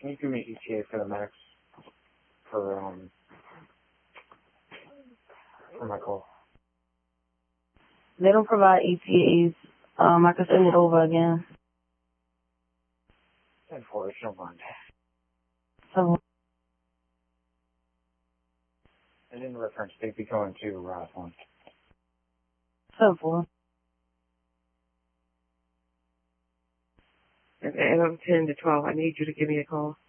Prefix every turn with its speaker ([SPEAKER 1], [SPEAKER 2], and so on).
[SPEAKER 1] Can you give me ETA for the max for my call?
[SPEAKER 2] They don't provide ETAs. I can send it over again.
[SPEAKER 1] 10-4, if you don't mind.
[SPEAKER 2] So,
[SPEAKER 1] And in reference, they'd be going to one.
[SPEAKER 2] 7-4.
[SPEAKER 3] And I'm 10 to 12. I need you to give me a call.